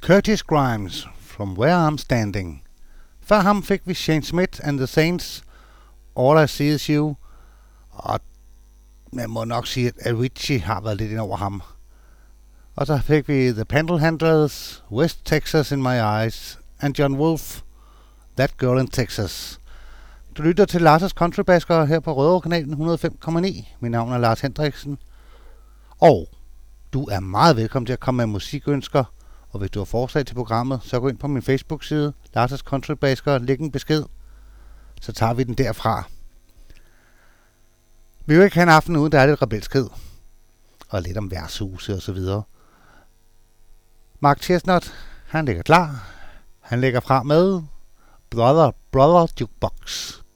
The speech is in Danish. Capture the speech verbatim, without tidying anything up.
Curtis Grimes, From Where I'm Standing. Før ham fik vi Shane Smith and the Saints, All I See Is You, og man må nok sige, at Avicii har været lidt ind over ham. Og så fik vi The Panhandlers, West Texas in My Eyes, and John Wolfe, That Girl in Texas. Du lytter til Lars' Countrybasker her på Rødovre-kanalen et hundrede og fem komma ni. Mit navn er Lars Hendriksen. Og du er meget velkommen til at komme med musikønsker. Og hvis du har forslag til programmet, så gå ind på min Facebook-side, Lars' Countrybasker, og læg en besked. Så tager vi den derfra. Vi vil jo ikke have en aften uden, der er lidt rebelskhed. Og lidt om værtshuse og så videre. Mark Chestnut, han ligger klar. Han lægger fra med Brother, Brother Jukebox.